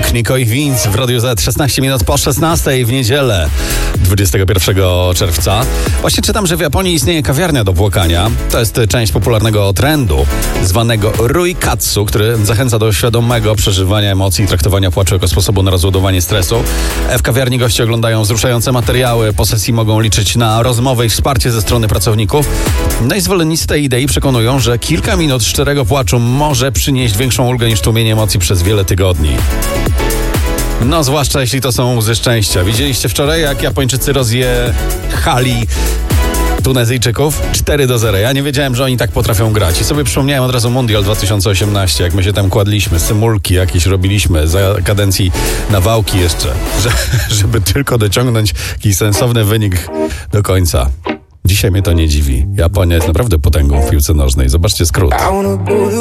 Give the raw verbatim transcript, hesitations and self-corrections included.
Pink, Nico i Vince w Radiu Z. szesnaście minut po szesnastej w niedzielę dwudziestego pierwszego czerwca. Właśnie czytam, że w Japonii istnieje kawiarnia do płakania. To jest część popularnego trendu zwanego Ruikatsu, który zachęca do świadomego przeżywania emocji i traktowania płaczu jako sposobu na rozładowanie stresu. W kawiarni goście oglądają wzruszające materiały, po sesji mogą liczyć na rozmowę i wsparcie ze strony pracowników. No i zwolennicy tej idei przekonują, że kilka minut szczerego płaczu może przynieść większą ulgę niż tłumienie emocji przez wiele tygodni. No, zwłaszcza jeśli to są łzy szczęścia. Widzieliście wczoraj, jak Japończycy rozjechali Tunezyjczyków? cztery do zera. Ja nie wiedziałem, że oni tak potrafią grać. I sobie przypomniałem od razu Mundial dwa tysiące osiemnaście, jak my się tam kładliśmy, symulki jakieś robiliśmy za kadencji Nawałki jeszcze, że, żeby tylko dociągnąć jakiś sensowny wynik do końca. Dzisiaj mnie to nie dziwi. Japonia jest naprawdę potęgą w piłce nożnej. Zobaczcie skrót.